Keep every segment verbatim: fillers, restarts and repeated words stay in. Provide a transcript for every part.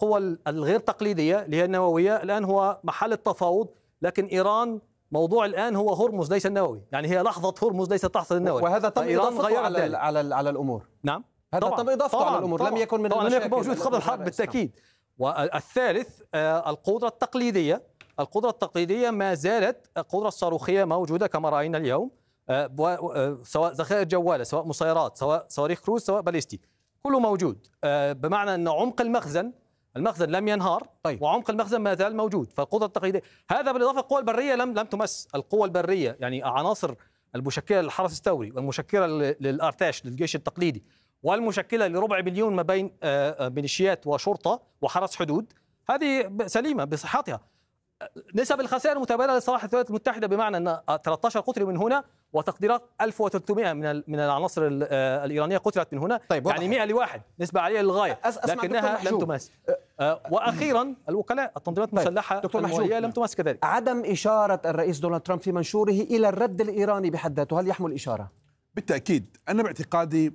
القوى الغير تقليدية اللي هي النووية الآن هو محل التفاوض، لكن إيران موضوع الآن هو هرمز ليس النووي، يعني هي لحظة هرمز ليست لحظة النووي. وهذا تم إضافته على على على الأمور. نعم هذا تم إضافته على الأمور، لم يكن من طبعا لم يكن موجود قبل الحرب بالتأكيد. والثالث القدرة التقليدية، القدرة التقليدية ما زالت القدرة الصاروخية موجودة كما رأينا اليوم، سواء ذخائر جوالة، سواء مسيرات، سواء صواريخ كروز، سواء باليستي، كله موجود، بمعنى أن عمق المخزن المخزن لم ينهار. طيب. وعمق المخزن ما زال موجود. فالقدرة التقليدية هذا بالإضافة القوى البرية لم لم تمس. القوى البرية يعني عناصر المشكلة للحرس الثوري والمشكلة للأرتاش للجيش التقليدي والمشكلة لربع مليون ما بين ميليشيات وشرطة وحرس حدود، هذه سليمة بصحتها. نسب الخسائر متبادلة لصالح الولايات المتحدة، بمعنى أن ثلاثة عشر قتلوا من هنا وتقديرات ألف وثلاثمائة من من العناصر الإيرانية قتلت من هنا. طيب يعني مئة لواحد، نسبة عالية للغاية، لكنها لم تمس. وأخيرا الوكلاء التنظيمات المسلحة الموالية لم تمس كذلك. عدم إشارة الرئيس دونالد ترامب في منشوره إلى الرد الإيراني بحد ذاته، هل يحمل إشارة؟ بالتأكيد. أنا باعتقادي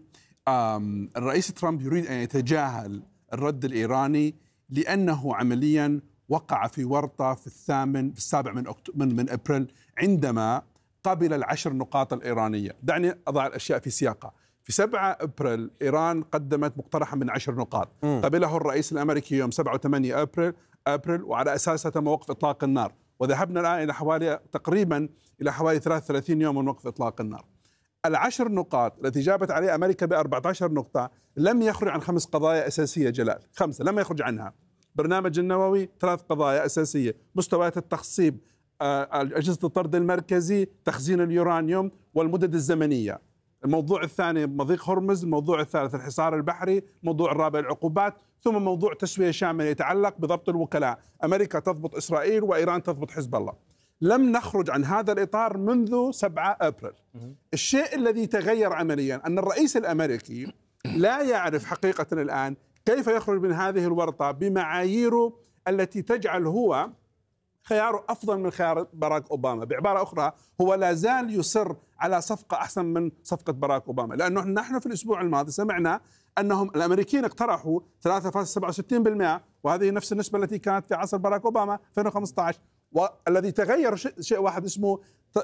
الرئيس ترامب يريد أن يتجاهل الرد الإيراني لأنه عمليا وقع في ورطة في الثامن في السابع من من من ابريل عندما قبل العشر نقاط الإيرانية. دعني أضع الأشياء في سياقها. في سبعة ابريل إيران قدمت مقترحا من عشر نقاط، م. قبله الرئيس الأمريكي يوم سبعة وثمانية ابريل ابريل وعلى أساسها تم وقف إطلاق النار، وذهبنا الآن إلى حوالي تقريبا إلى حوالي ثلاثة وثلاثين يوم من وقف إطلاق النار. العشر نقاط التي جابت عليها أمريكا بأربعة عشر نقطة لم يخرج عن خمس قضايا أساسية. جلال خمسة لم يخرج عنها: برنامج النووي، ثلاث قضايا أساسية، مستويات التخصيب، أجهزة الطرد المركزي، تخزين اليورانيوم، والمدد الزمنية. الموضوع الثاني مضيق هرمز، الموضوع الثالث الحصار البحري، الموضوع الرابع العقوبات، ثم موضوع تسوية شاملة يتعلق بضبط الوكلاء. أمريكا تضبط إسرائيل وإيران تضبط حزب الله. لم نخرج عن هذا الإطار منذ سبعة ابريل. الشيء الذي تغير عمليا أن الرئيس الأمريكي لا يعرف حقيقة الآن كيف يخرج من هذه الورطة بمعاييره التي تجعل هو خياره أفضل من خيار باراك أوباما. بعبارة أخرى، هو لا زال يصر على صفقة أحسن من صفقة باراك أوباما، لأنه نحن في الأسبوع الماضي سمعنا أنهم الأمريكيين اقترحوا ثلاثة فاصلة سبعة وستين بالمئة، وهذه نفس النسبة التي كانت في عصر باراك أوباما ألفين وخمسة عشر. والذي تغير شيء واحد اسمه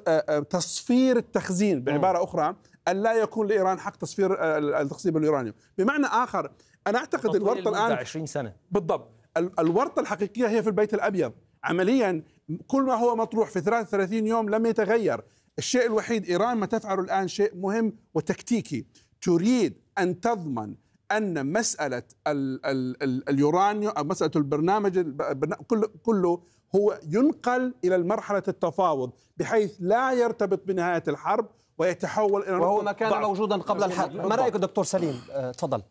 تصفير التخزين. بعبارة أخرى، أن لا يكون لإيران حق تصفير التخصيب اليورانيوم. بمعنى آخر، أنا أعتقد الورطة الآن عشرين سنة بالضبط. الورطة الحقيقية هي في البيت الأبيض. عمليا كل ما هو مطروح في ثلاثة وثلاثين يوم لم يتغير. الشيء الوحيد، إيران ما تفعله الآن شيء مهم وتكتيكي، تريد أن تضمن أن مسألة ال ال ال اليورانيوم أو مسألة البرنامج كله, كله هو ينقل إلى مرحلة التفاوض بحيث لا يرتبط بنهاية الحرب ويتحول إلى وهو ما كان موجودا قبل الحرب. ما رأيك دكتور سليم؟ تفضل.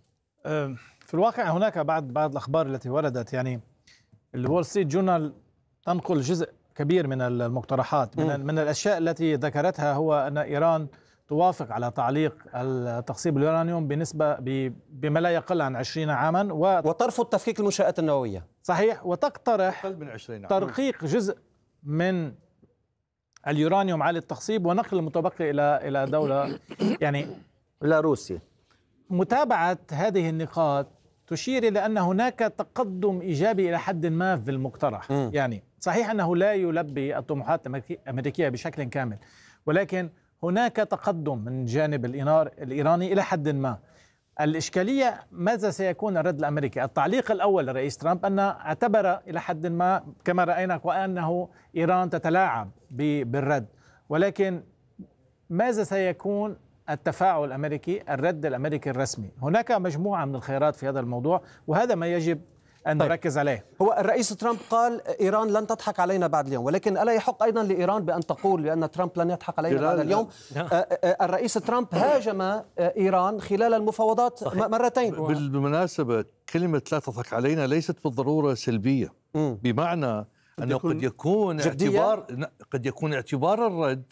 في الواقع هناك بعض بعض الأخبار التي وردت، يعني الول ستريت جورنال تنقل جزء كبير من المقترحات. من, من الأشياء التي ذكرتها هو أن إيران توافق على تعليق تخصيب اليورانيوم بنسبة بما لا يقل عن عشرين عاما و... وترفض تفكيك المنشآت النووية. صحيح، وتقترح ترقيق جزء من اليورانيوم عالي التخصيب ونقل المتبقي إلى إلى دولة يعني إلى روسيا. متابعة هذه النقاط تشير إلى أن هناك تقدم إيجابي إلى حد ما في المقترح. م. يعني صحيح أنه لا يلبي الطموحات الأمريكية بشكل كامل، ولكن هناك تقدم من جانب الإيراني إلى حد ما. الإشكالية ماذا سيكون الرد الأمريكي؟ التعليق الأول للرئيس ترامب أن اعتبر إلى حد ما كما رأينا وأنه إيران تتلاعب بالرد، ولكن ماذا سيكون التفاعل الأمريكي، الرد الأمريكي الرسمي؟ هناك مجموعة من الخيارات في هذا الموضوع، وهذا ما يجب أن طيب. نركز عليه. هو الرئيس ترامب قال إيران لن تضحك علينا بعد اليوم، ولكن ألا يحق أيضا لإيران بأن تقول لأن ترامب لن يضحك علينا بعد اليوم؟ الرئيس ترامب هاجم إيران خلال المفاوضات صحيح. مرتين. بالمناسبة كلمة لا تضحك علينا ليست بالضرورة سلبية، م. بمعنى أنه قد يكون اعتبار قد يكون اعتبار الرد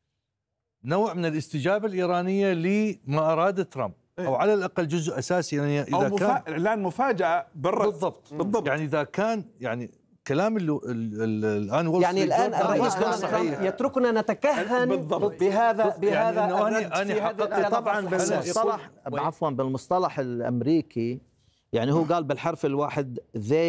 نوع من الاستجابة الإيرانية لما أراد ترامب، أو على الأقل جزء أساسي. يعني إذا أو كان إعلان مفاجأة بالرد. بالضبط. بالضبط. يعني إذا كان يعني كلام اللي الآن يعني الآن الرئيس دونالد ترامب يتركنا نتكهن بالضبط. بهذا بهذا يعني الرد طبعا بالمصطلح عفوا بالمصطلح الأمريكي، يعني هو قال بالحرف الواحد they